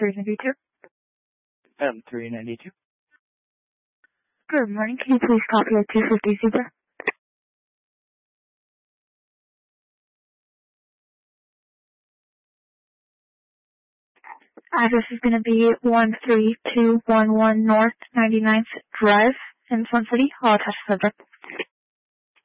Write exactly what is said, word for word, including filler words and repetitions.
three ninety-two. M three ninety-two. Good morning. Can you please copy a two fifty Zebra? Address is going to be one three two one one North ninety-ninth Drive in Sun City. I'll attach the subject.